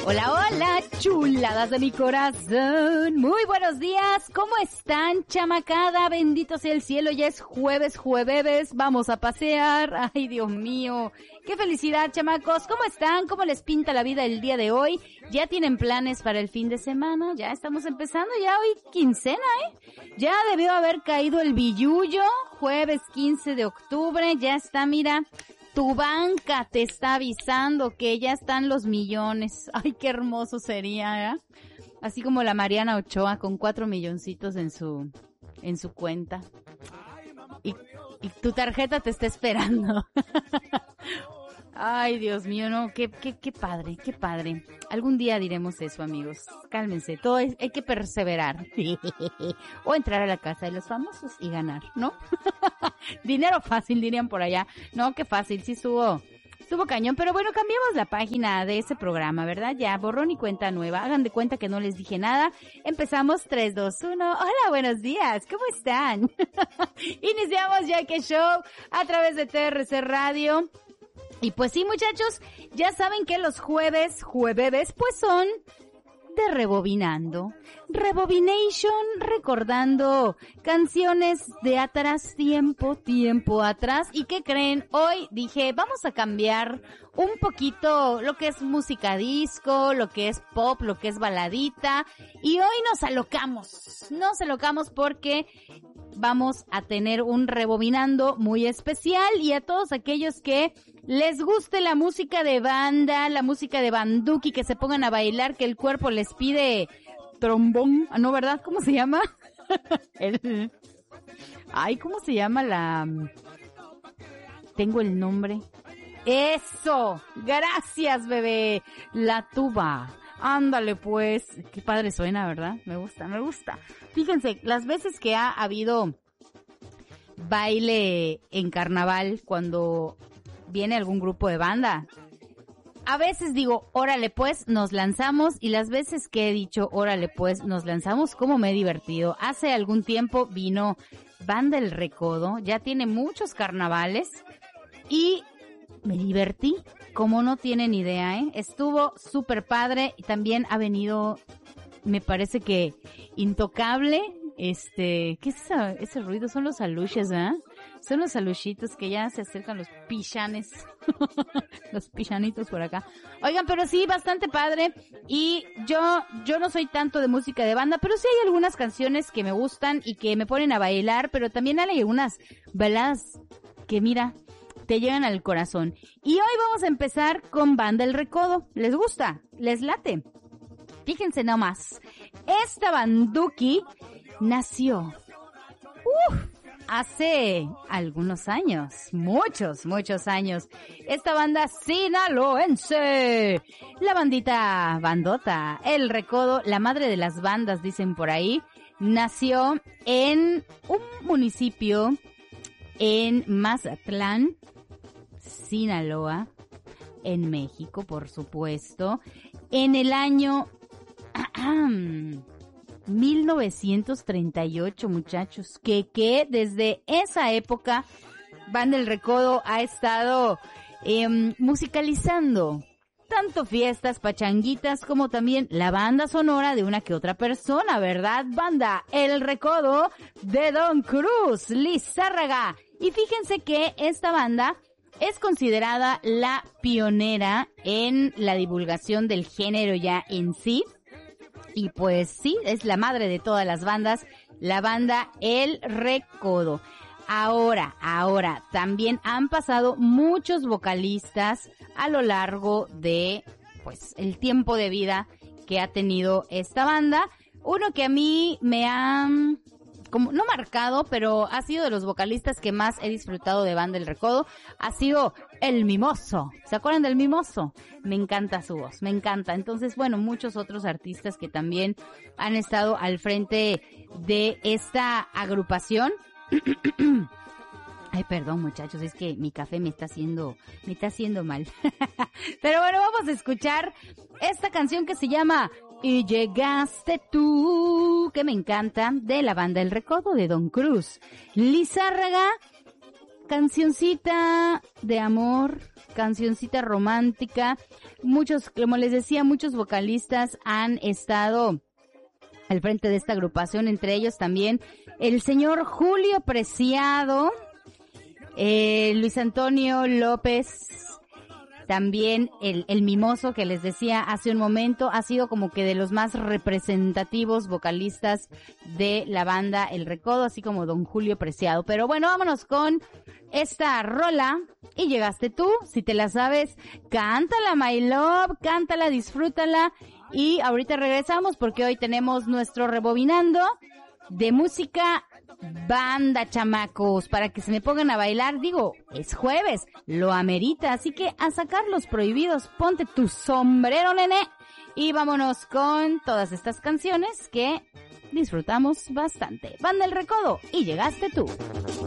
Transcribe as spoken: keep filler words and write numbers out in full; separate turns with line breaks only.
Hola, hola, chuladas de mi corazón. Muy buenos días, ¿cómo están, chamacada? Bendito sea el cielo, ya es jueves, jueves, vamos a pasear. Ay, Dios mío, qué felicidad, chamacos. ¿Cómo están? ¿Cómo les pinta la vida el día de hoy? ¿Ya tienen planes para el fin de semana? Ya estamos empezando, ya hoy quincena, ¿eh? Ya debió haber caído el billullo, jueves quince de octubre, ya está, mira. Tu banca te está avisando que ya están los millones. Ay, qué hermoso sería, ¿eh? Así como la Mariana Ochoa con cuatro milloncitos en su, en su cuenta. Y, y tu tarjeta te está esperando. Ay, Dios mío, no, qué, qué, qué padre, qué padre. Algún día diremos eso, amigos. Cálmense, todo es, hay que perseverar. O entrar a la casa de los famosos y ganar, ¿no? Dinero fácil, dirían por allá. No, qué fácil, sí estuvo, estuvo cañón. Pero bueno, cambiamos la página de ese programa, ¿verdad? Ya, borrón y cuenta nueva. Hagan de cuenta que no les dije nada. Empezamos, tres, dos, uno. Hola, buenos días, ¿cómo están? Iniciamos Ya Que Show a través de T R C Radio. Y pues sí, muchachos, ya saben que los jueves, jueves, pues son de Rebobinando. Rebobination, recordando canciones de atrás, tiempo, tiempo atrás. ¿Y qué creen? Hoy dije, vamos a cambiar un poquito lo que es música disco, lo que es pop, lo que es baladita. Y hoy nos alocamos, nos alocamos porque vamos a tener un Rebobinando muy especial. Y a todos aquellos que les guste la música de banda, la música de banduki, que se pongan a bailar, que el cuerpo les pide trombón, ¿no, verdad? ¿Cómo se llama? el... Ay, ¿cómo se llama la...? Tengo el nombre. ¡Eso! ¡Gracias, bebé! La tuba. Ándale, pues. Qué padre suena, ¿verdad? Me gusta, me gusta. Fíjense, las veces que ha habido baile en carnaval cuando viene algún grupo de banda, a veces digo, órale pues, nos lanzamos, y las veces que he dicho, órale pues, nos lanzamos, como me he divertido. Hace algún tiempo vino Banda El Recodo, ya tiene muchos carnavales, y me divertí, como no tienen idea, ¿eh? Estuvo súper padre, y también ha venido, me parece que Intocable, este, ¿qué es esa, ese ruido? Son los aluches, ¿eh? Son los aluchitos que ya se acercan, los pichanes, los pichanitos por acá. Oigan, pero sí, bastante padre. Y yo, yo no soy tanto de música de banda, pero sí hay algunas canciones que me gustan y que me ponen a bailar, pero también hay algunas baladas que, mira, te llegan al corazón. Y hoy vamos a empezar con Banda El Recodo. ¿Les gusta? ¿Les late? Fíjense nomás. Esta banduki nació uf, hace algunos años, muchos, muchos años. Esta banda sinaloense, la bandita bandota, El Recodo, la madre de las bandas, dicen por ahí, nació en un municipio en Mazatlán, Sinaloa, en México, por supuesto, en el año mil novecientos treinta y ocho, muchachos, que que desde esa época Banda El Recodo ha estado eh, musicalizando tanto fiestas, pachanguitas, como también la banda sonora de una que otra persona, ¿verdad? Banda El Recodo de Don Cruz Lizárraga. Y fíjense que esta banda es considerada la pionera en la divulgación del género ya en sí. Y pues sí, es la madre de todas las bandas, la banda El Recodo. Ahora, ahora, también han pasado muchos vocalistas a lo largo de, pues, el tiempo de vida que ha tenido esta banda. Uno que a mí me ha, como, no marcado, pero ha sido de los vocalistas que más he disfrutado de Banda El Recodo, ha sido El Mimoso. ¿Se acuerdan del Mimoso? Me encanta su voz, me encanta. Entonces, bueno, muchos otros artistas que también han estado al frente de esta agrupación. Ay, perdón, muchachos, es que mi café me está haciendo, me está haciendo mal. Pero bueno, vamos a escuchar esta canción que se llama Y Llegaste Tú, que me encanta, de la Banda El Recodo de Don Cruz Lizárraga. cancioncita de amor, cancioncita romántica. Muchos, como les decía, muchos vocalistas han estado al frente de esta agrupación, entre ellos también el señor Julio Preciado, eh, Luis Antonio López, también el, el Mimoso que les decía hace un momento, ha sido como que de los más representativos vocalistas de la banda El Recodo, así como don Julio Preciado. Pero bueno, vámonos con esta rola. Y llegaste tú, si te la sabes, cántala, my love, cántala, disfrútala. Y ahorita regresamos porque hoy tenemos nuestro rebobinando de música banda, chamacos, para que se me pongan a bailar. Digo, es jueves, lo amerita, así que a sacar los prohibidos, ponte tu sombrero, nene, y vámonos con todas estas canciones que disfrutamos bastante. Banda El Recodo, y llegaste tú.